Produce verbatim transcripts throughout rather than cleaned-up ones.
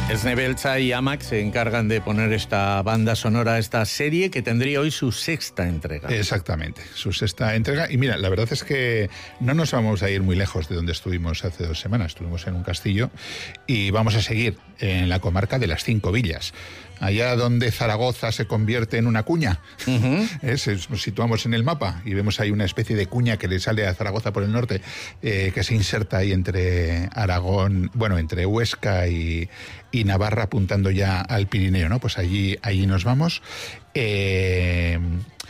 Esnebeltza y Amac se encargan de poner esta banda sonora a esta serie que tendría hoy su sexta entrega. Exactamente, su sexta entrega. Y mira, la verdad es que no nos vamos a ir muy lejos de donde estuvimos hace dos semanas. Estuvimos en un castillo y vamos a seguir en la comarca de las Cinco Villas. Allá donde Zaragoza se convierte en una cuña. Uh-huh. ¿Es? Nos situamos en el mapa y vemos ahí una especie de cuña que le sale a Zaragoza por el norte, eh, que se inserta ahí entre Aragón, bueno, entre Huesca y, y Navarra, apuntando ya al Pirineo, ¿no? Pues allí, allí nos vamos. Eh,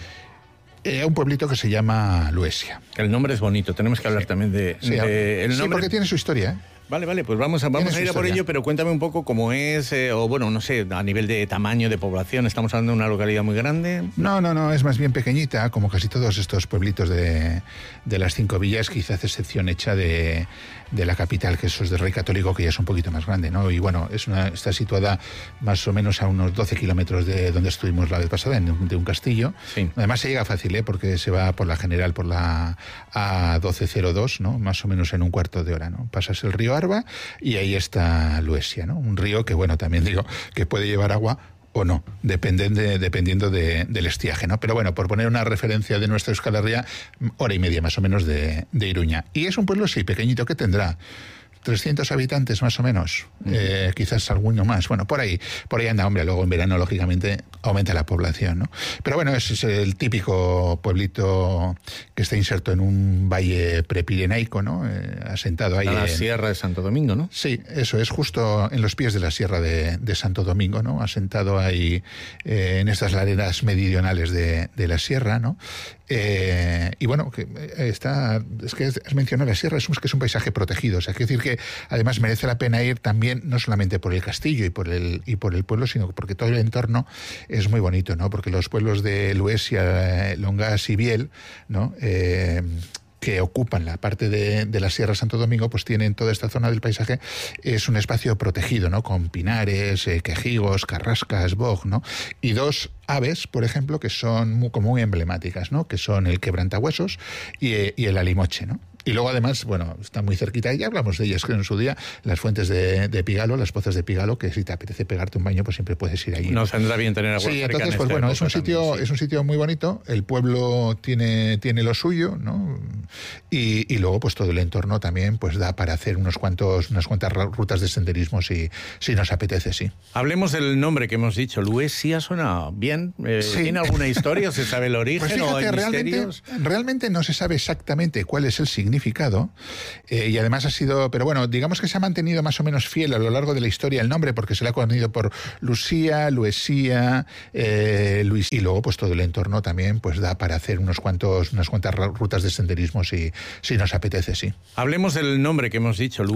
eh, un pueblito que se llama Luesia. El nombre es bonito, tenemos que hablar sí. también de, sí, de el sí, nombre. porque tiene su historia, ¿eh? Vale, vale, pues vamos a, vamos a ir a por ello, pero cuéntame un poco cómo es, eh, o bueno, no sé, a nivel de tamaño, de población, ¿estamos hablando de una localidad muy grande? No, no, no, es más bien pequeñita, como casi todos estos pueblitos de, de las Cinco Villas, quizás excepción hecha de, de la capital, que eso es de Rey Católico, que ya es un poquito más grande, ¿no? Y bueno, es una, está situada más o menos a unos doce kilómetros de donde estuvimos la vez pasada, en un, de un castillo. Sí. Además se llega fácil, ¿eh? Porque se va por la general, por la A doce cero dos, ¿no? Más o menos en un cuarto de hora, ¿no? Pasas el río Arba y ahí está Luesia, ¿no? Un río que, bueno, también digo que puede llevar agua o no, dependen de, dependiendo de, del estiaje, ¿no? Pero bueno, por poner una referencia de nuestra Euskal Herria, hora y media más o menos de, de Iruña. Y es un pueblo, sí, pequeñito, que tendrá trescientos habitantes más o menos, uh-huh. eh, quizás alguno más. Bueno, por ahí, por ahí anda, hombre, luego en verano, lógicamente, aumenta la población, ¿no? Pero bueno, ese es el típico pueblito que está inserto en un valle prepirenaico, ¿no? Eh, asentado ahí. A la en... Sierra de Santo Domingo, ¿no? Sí, eso es, justo en los pies de la Sierra de, de Santo Domingo, ¿no? Asentado ahí eh, en estas laderas meridionales de, de la Sierra, ¿no? Eh, y bueno, que está, es que has mencionado la Sierra, es un, que es un paisaje protegido, o sea, quiere decir que además merece la pena ir también, no solamente por el castillo y por el, y por el pueblo, sino porque todo el entorno es muy bonito, ¿no? Porque los pueblos de Luesia, Longas y Biel, ¿no? Eh, que ocupan la parte de, de la Sierra Santo Domingo, pues tienen toda esta zona del paisaje, es un espacio protegido, ¿no? Con pinares, eh, quejigos, carrascas, boj, ¿no? Y dos aves, por ejemplo, que son muy, como muy emblemáticas, ¿no? Que son el quebrantahuesos y, y el alimoche, ¿no? Y luego, además, bueno, está muy cerquita, y ya hablamos de ellas, que en su día, las fuentes de, de Pigalo, las pozas de Pigalo, que si te apetece pegarte un baño, pues siempre puedes ir allí. Nos vendrá bien tener agua. Sí, entonces, pues bueno, es un sitio, también, sí. es un sitio muy bonito, el pueblo tiene, tiene lo suyo, ¿no? Y, y luego, pues todo el entorno también, pues da para hacer unos cuantos, unas cuantas rutas de senderismo si, si nos apetece, sí. Hablemos del nombre que hemos dicho, Luesia, suena bien. Eh, sí. ¿Tiene alguna historia? ¿Se sabe el origen? Pues fíjate, o hay realmente, misterios? Realmente no se sabe exactamente cuál es el significado. Eh, y además ha sido, pero bueno, digamos que se ha mantenido más o menos fiel a lo largo de la historia el nombre, porque se le ha conocido por Lucía, Luesia, eh, Luis, y luego pues todo el entorno también pues da para hacer unos cuantos, unas cuantas rutas de senderismo si, si nos apetece, sí. Hablemos del nombre que hemos dicho,